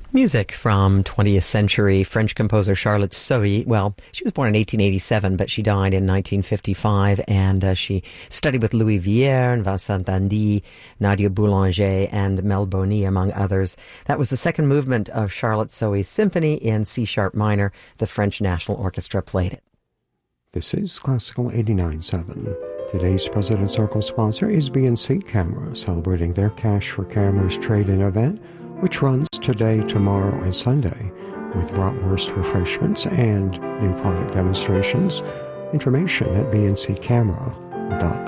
Music from 20th century French composer Charlotte Sohy. Well, she was born in 1887, but she died in 1955, and she studied with Louis Vierne, Vincent Dandy, Nadia Boulanger, and Mel Boni, among others. That was the second movement of Charlotte Sohy's symphony in C-sharp minor. The French National Orchestra played it. This is Classical 89.7. Today's President's Circle sponsor is BNC Camera, celebrating their Cash for Cameras trade-in event, which runs today, tomorrow, and Sunday, with bratwurst refreshments and new product demonstrations. Information at bnccamera.com.